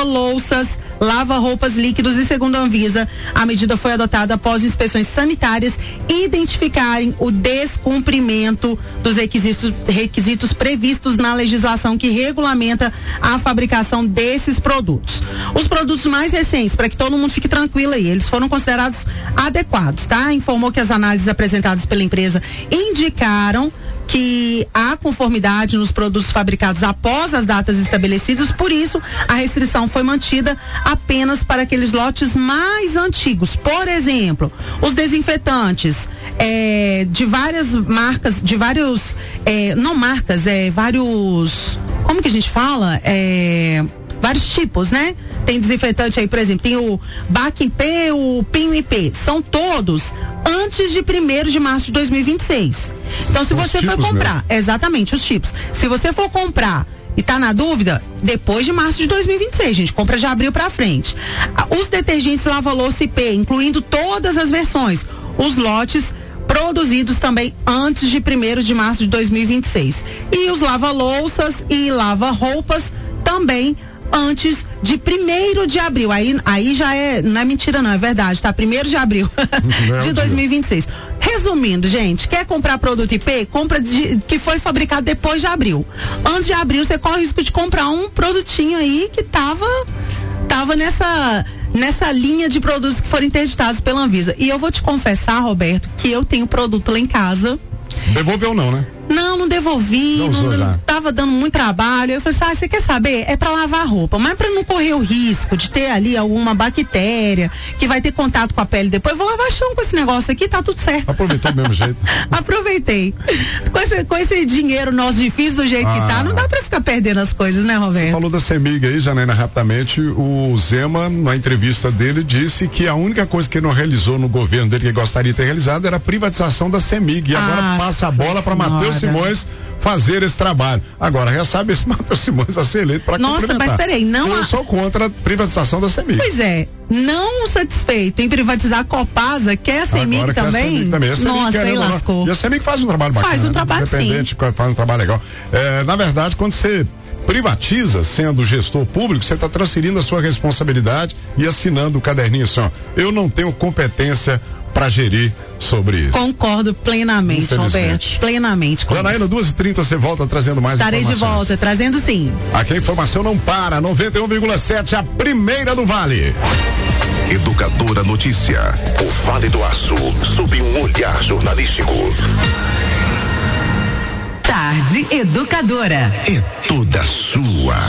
lava-louças, lava-roupas líquidos e, segundo a Anvisa, a medida foi adotada após inspeções sanitárias identificarem o descumprimento dos requisitos previstos na legislação que regulamenta a fabricação desses produtos. Os produtos mais recentes, para que todo mundo fique tranquilo aí, eles foram considerados adequados, tá? Informou que as análises apresentadas pela empresa indicaram que há conformidade nos produtos fabricados após as datas estabelecidas, por isso a restrição foi mantida apenas para aqueles lotes mais antigos. Por exemplo, os desinfetantes de várias marcas, como que a gente fala? Vários tipos, né? Tem desinfetante aí, por exemplo, tem o Bac-P, o Pin-IP, são todos antes de 1º de março de 2026. Então, se você for comprar, mesmo. Exatamente, os tipos. Se você for comprar e tá na dúvida, depois de março de 2026, gente, compra de abril pra frente. Os detergentes lava-louça IP, incluindo todas as versões, os lotes produzidos também antes de 1º de março de 2026. E os lava-louças e lava-roupas também antes de 1º de abril. Aí já não é mentira não, é verdade, tá? 1º de abril de 2026. Resumindo, gente, quer comprar produto IP? Compra que foi fabricado depois de abril. Antes de abril, você corre o risco de comprar um produtinho aí que tava nessa linha de produtos que foram interditados pela Anvisa. E eu vou te confessar, Roberto, que eu tenho produto lá em casa. Devolveu não, né? Não devolvi, não tava dando muito trabalho. Eu falei assim, você quer saber? É pra lavar a roupa, mas pra não correr o risco de ter ali alguma bactéria que vai ter contato com a pele depois, eu vou lavar chão com esse negócio aqui, tá tudo certo. Aproveitou do mesmo jeito. Aproveitei. Com esse dinheiro nosso difícil do jeito que tá, não dá pra ficar perdendo as coisas, né, Roberto? Você falou da CEMIG aí, Janaína, rapidamente, o Zema, na entrevista dele, disse que a única coisa que ele não realizou no governo dele, que gostaria de ter realizado, era a privatização da CEMIG, e agora passa a bola para Matheus Simões fazer esse trabalho. Agora, já sabe, esse Matheus Simões vai ser eleito para complementar. Nossa, mas peraí, Eu sou contra a privatização da CEMIG. Pois é, não satisfeito em privatizar a Copasa, quer a CEMIG também? A CEMIG também. Nossa, aí lascou. E a CEMIG faz um trabalho bacana. Faz um trabalho, independente, sim. Faz um trabalho legal. Na verdade, quando você privatiza, sendo gestor público, você está transferindo a sua responsabilidade e assinando o caderninho assim, ó, eu não tenho competência para gerir sobre isso. Concordo plenamente, Roberto. Plenamente. Janaína, 2h30 você volta trazendo mais informações. Estarei de volta, trazendo sim. Aqui a informação não para, 91,7, a primeira do Vale. Educadora Notícia, o Vale do Aço, sob um olhar jornalístico. Tarde Educadora. É toda sua.